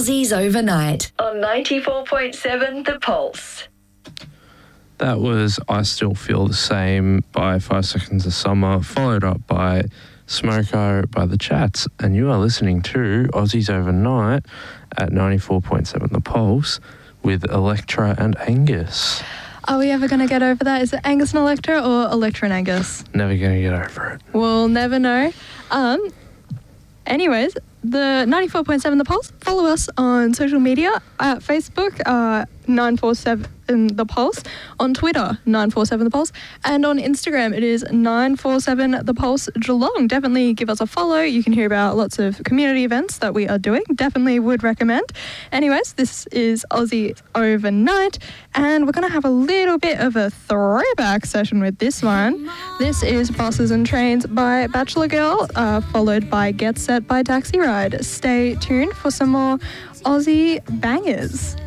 Aussies Overnight on 94.7 The Pulse. That was I Still Feel the Same by 5 Seconds of Summer, followed up by Smoko by The Chats. And you are listening to Aussies Overnight at 94.7 The Pulse with Electra and Angus. Are we ever going to get over that? Is it Angus and Electra or Electra and Angus? Never going to get over it. We'll never know. Anyways, the 94.7 The Pulse. Follow us on social media at Facebook, 947 The Pulse, on Twitter, 947 The Pulse, and on Instagram, it is 947 The Pulse Geelong. Definitely give us a follow. You can hear about lots of community events that we are doing. Definitely would recommend. Anyways, this is Aussie Overnight, and we're going to have a little bit of a throwback session with this one. This is Buses and Trains by Bachelor Girl, followed by Get Set by Taxi Ride. Stay tuned for some more Aussie bangers.